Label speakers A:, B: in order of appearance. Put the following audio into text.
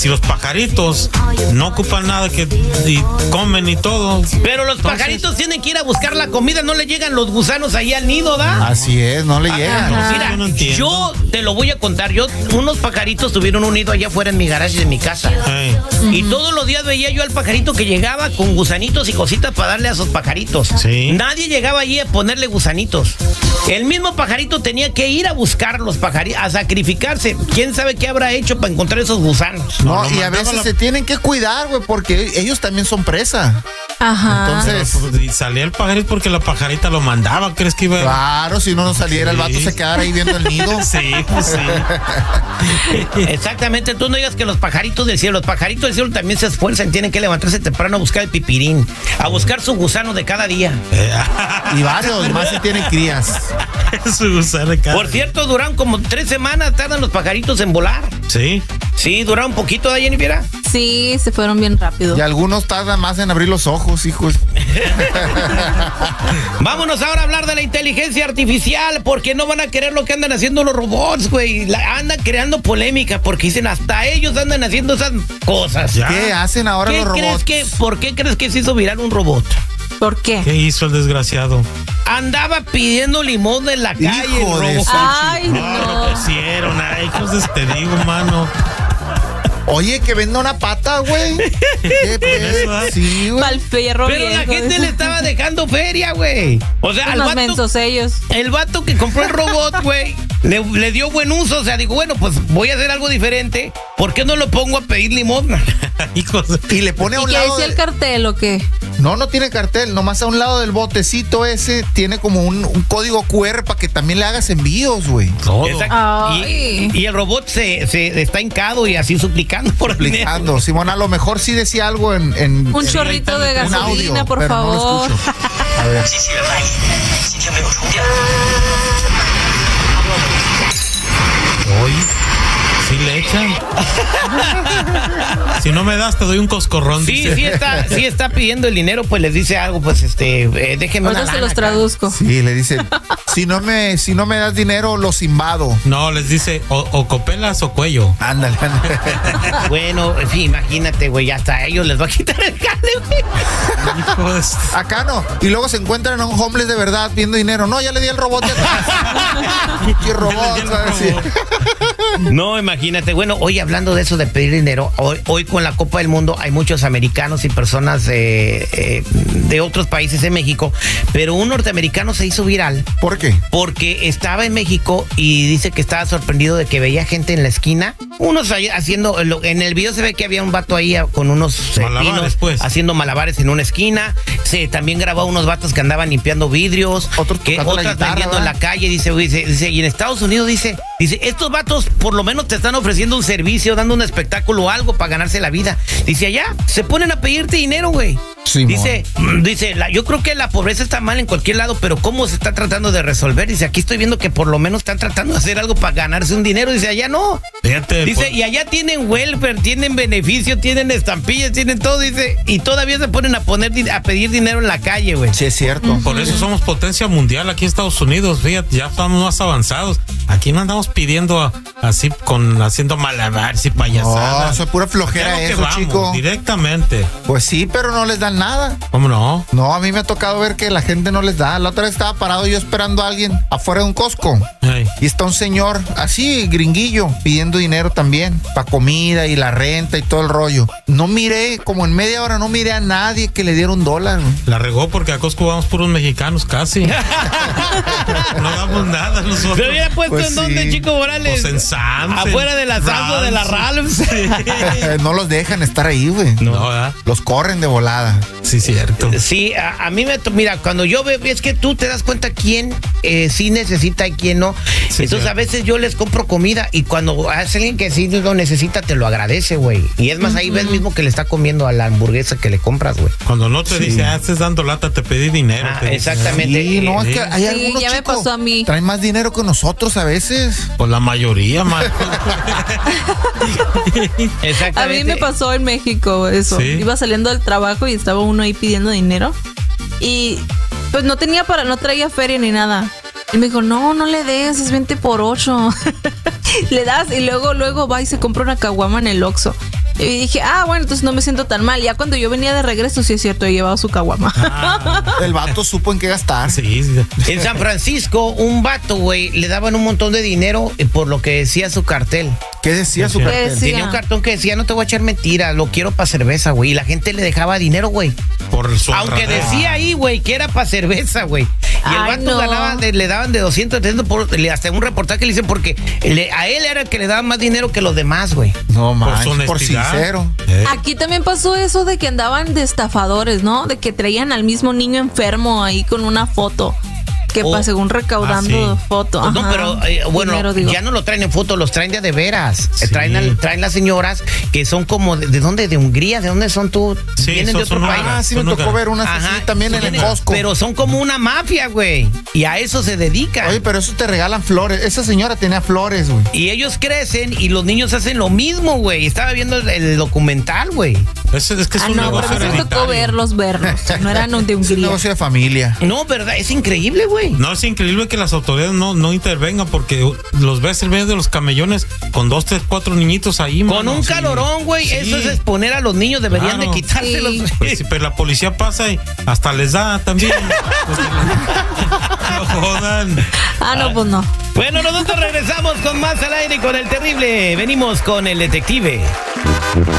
A: Si los pajaritos no ocupan nada y comen y todo.
B: Pero los pajaritos tienen que ir a buscar la comida, no le llegan los gusanos ahí al nido, ¿da?
C: Así es, no le llegan.
B: Mira, yo te lo voy a contar. Unos pajaritos tuvieron un nido allá afuera en mi garage de mi casa. Y todos los días veía yo al pajarito que llegaba con gusanitos y cositas para darle a esos pajaritos.
A: Sí.
B: Nadie llegaba allí a ponerle gusanitos. El mismo pajarito tenía que ir a buscar los pajaritos, a sacrificarse. ¿Quién sabe qué habrá hecho para encontrar esos gusanos?
C: No, y a veces se tienen que cuidar, güey, porque ellos también son presa.
D: Ajá.
C: Entonces,
A: y salía el pajarito porque la pajarita lo mandaba. ¿Crees que iba?
C: Claro, si no saliera, el vato se quedara ahí viendo el nido.
A: Sí, pues sí.
B: Exactamente, tú no digas que los pajaritos del cielo también se esfuerzan, tienen que levantarse temprano a buscar el pipirín, a buscar su gusano de cada día.
C: Y varios más se tienen crías.
A: Su gusano de cada
B: Por cierto, duran como 3 semanas, tardan los pajaritos en volar.
A: Sí.
B: Sí, dura un poquito, ¿da, Jennifer?
D: Sí, se fueron bien rápido.
C: Y algunos tardan más en abrir los ojos, hijos.
B: Vámonos ahora a hablar de la inteligencia artificial, porque no van a querer lo que andan haciendo los robots, güey. Andan creando polémica, porque dicen hasta ellos andan haciendo esas cosas.
A: Ya.
C: ¿Qué hacen ahora los robots?
B: ¿Por qué crees que se hizo viral un robot?
D: ¿Por qué?
A: ¿Qué hizo el desgraciado?
B: Andaba pidiendo limón en la calle.
C: Hijo de
B: robot.
C: su-
D: Ay,
A: No,
D: no.
A: lo pusieron. Ay, hijos, te digo, mano.
C: Oye, que venda una pata, güey. ¿Qué pedo? Sí, güey.
D: Pa'l fierro
B: Pero la
D: viejo,
B: gente
D: dice.
B: le estaba dejando feria, güey. O sea,
D: Unos mensos ellos.
B: el vato que compró el robot, güey, le dio buen uso. O sea, digo, bueno, pues voy a hacer algo diferente. ¿Por qué no lo pongo a pedir limosna?
A: Hijos.
C: Y le pone a
D: ¿Y
C: un
D: qué
C: lado.
D: decía el cartel o qué?
C: No tiene cartel, nomás a un lado del botecito ese tiene como un código QR para que también le hagas envíos, güey.
A: Todo.
B: Exacto.
D: Ay.
B: Y el robot se está hincado y así suplicando por dinero.
C: Explicando. Simón, a lo mejor sí decía algo en
D: Un chorrito de
C: un
D: gasolina,
C: audio,
D: por
C: pero no lo
D: favor.
C: escucho. A ver.
E: 机器人来，今天没有充电。
A: Hoy sí le echan. Si no me das, te doy un coscorrón.
B: Sí,
A: dice.
B: sí está pidiendo el dinero, pues les dice algo, pues déjeme una
D: Ahorita se
B: lana
D: los
B: acá.
D: traduzco.
C: Sí, le dice, si no me das dinero, los invado.
A: No, les dice o copelas o cuello.
C: Ándale.
B: Bueno, sí, imagínate, güey, hasta a ellos les va a quitar el jale, güey.
A: Hijos.
C: Acá no. Y luego se encuentran a un homeless de verdad pidiendo dinero. No, ya le di el robot de atrás. ¿Qué robot? ¿Sabes? Sí.
B: No, imagínate. Bueno, hoy hablando de eso de pedir dinero, hoy con la Copa del Mundo hay muchos americanos y personas de otros países en México, pero un norteamericano se hizo viral.
C: ¿Por qué?
B: Porque estaba en México y dice que estaba sorprendido de que veía gente en la esquina. Unos ahí haciendo, en el video se ve que había un vato ahí con unos
A: Malabares,
B: pinos,
A: pues.
B: haciendo malabares en una esquina. Se también grabó unos vatos que andaban limpiando vidrios,
C: Otros
B: que
C: tocando la
B: otras
C: guitarra,
B: vendiendo en la
C: ¿verdad?
B: calle, dice, y en Estados Unidos dice, estos vatos por lo menos te están ofreciendo un servicio, dando un espectáculo o algo para ganarse la vida. Dice, allá se ponen a pedirte dinero, güey.
C: Sí,
B: Dice, yo creo que la pobreza está mal en cualquier lado, pero ¿cómo se está tratando de resolver? Dice, aquí estoy viendo que por lo menos están tratando de hacer algo para ganarse un dinero. Dice, allá no.
A: Fíjate.
B: Dice, y allá tienen welfare, tienen beneficio, tienen estampillas, tienen todo, dice, y todavía se ponen a pedir dinero en la calle, güey.
C: Sí, es cierto.
A: Por eso somos potencia mundial aquí en Estados Unidos. Fíjate, ya estamos más avanzados. Aquí no andamos pidiendo haciendo malabares y
C: No,
A: payasadas.
C: eso es pura flojera
A: Ya lo que
C: eso,
A: vamos,
C: chico.
A: directamente.
C: Pues sí, pero no les dan nada.
A: ¿Cómo no?
C: No, a mí me ha tocado ver que la gente no les da. La otra vez estaba parado yo esperando a alguien afuera de un Costco.
A: Ay.
C: Y está un señor así, gringuillo, pidiendo dinero también para comida y la renta y todo el rollo. No miré, como en media hora, no miré a nadie que le diera $1.
A: La regó porque a Costco vamos puros mexicanos casi. No damos nada nosotros.
B: ¿Se había puesto
C: Pues
B: en dónde,
C: sí.
B: Chico Morales?
A: Pues en Sam's,
B: Afuera
A: en
B: de la Sam's o de la Ralph's.
C: No los dejan estar ahí, güey.
A: No, ¿verdad?
C: Los corren de volada.
A: Sí, cierto.
B: Sí, a mí mira, cuando yo veo, es que tú te das cuenta quién sí necesita y quién no.
A: Sí,
B: Entonces
A: cierto.
B: a veces yo les compro comida y cuando hace alguien que sí lo necesita, te lo agradece, güey. Y es más, ahí ves mismo que le está comiendo a la hamburguesa que le compras, güey.
A: Cuando no te
C: Sí.
A: dice, estás dando lata, te pedí dinero.
B: Ah,
A: te dice.
B: exactamente.
C: Sí, no, es
A: sí.
C: que hay
D: Sí,
C: algunos
D: ya me
C: chicos
D: pasó a mí.
C: traen más dinero que nosotros a veces.
A: Pues la mayoría, man.
D: A
B: Exactamente.
D: mí me pasó en México eso.
A: Sí.
D: Iba saliendo del trabajo y estaba uno ahí pidiendo dinero. Y pues no traía feria ni nada. Y me dijo, no le des, es 20 por 8. Le das y luego va y se compra una caguama en el Oxxo. Y dije, bueno, entonces no me siento tan mal. Ya cuando yo venía de regreso, sí es cierto, he llevado su caguama.
C: El vato supo en qué gastar.
A: Sí.
B: En San Francisco, un vato, güey, le daban un montón de dinero por lo que decía su cartel.
C: ¿Qué decía su
A: ¿Qué
C: cartel?
D: decía?
B: Tenía un cartón que decía, no te voy a echar mentira, lo quiero para cerveza, güey. Y la gente le dejaba dinero, güey.
A: Por su
B: Aunque
A: honradez.
B: decía ahí, güey, que era para cerveza, güey. Y el
D: Ay,
B: vato
D: no.
B: ganaba, le daban de 200, 300 hasta un reportaje le dicen porque a él era el que le daban más dinero que los demás, güey.
C: No,
A: Por su
C: man, por
A: honestidad.
C: sincero.
D: Aquí también pasó eso de que andaban de estafadores, ¿no? De que traían al mismo niño enfermo ahí con una foto. Que
B: Oh.
D: según recaudando
A: sí.
D: foto.
B: No,
D: Ajá.
B: pero bueno,
D: Dinero, digo.
B: ya no lo traen en foto, los traen de veras.
A: Sí.
B: Traen las señoras que son como, ¿de dónde? ¿De Hungría? ¿De dónde son tú?
A: Sí,
B: Vienen de
A: son
B: otro
A: húngaras.
B: país.
C: Sí me
A: Son
C: tocó
A: lugar.
C: ver unas así también en el
B: Vienen-
C: Costco.
B: Pero son como una mafia, güey. Y a eso se dedican.
C: Oye, pero eso te regalan flores. Esa señora tenía flores, güey.
B: Y ellos crecen y los niños hacen lo mismo, güey. Estaba viendo el documental, güey.
A: Es que es un
D: no,
A: negocio
D: pero a mí me tocó
A: hereditario.
D: verlos. No eran de
C: Es un
D: Hungría.
C: negocio de familia.
B: No, ¿verdad? Es increíble, güey.
A: No, es increíble que las autoridades no intervengan porque los ves en medio de los camellones con 2, 3, 4 niñitos ahí,
B: Con
A: mano,
B: un
A: sí.
B: calorón, güey.
A: Sí.
B: Eso es exponer a los niños. Deberían
A: Claro.
B: de quitárselos.
D: Sí.
A: Pues sí, pero la policía pasa y hasta les da también. No jodan.
D: No, pues no.
B: Bueno, nosotros regresamos con más al aire con el terrible. Venimos con el detective.